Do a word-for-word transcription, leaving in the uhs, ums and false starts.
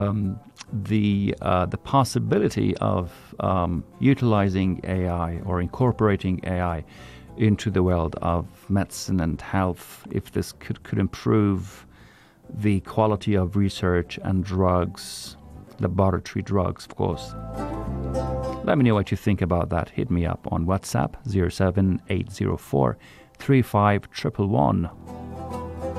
the uh, the possibility of um, utilizing A I or incorporating A I into the world of medicine and health, if this could, could improve the quality of research and drugs, laboratory drugs, of course. Let me know what you think about that. Hit me up on WhatsApp zero seven eight zero four three five one one one.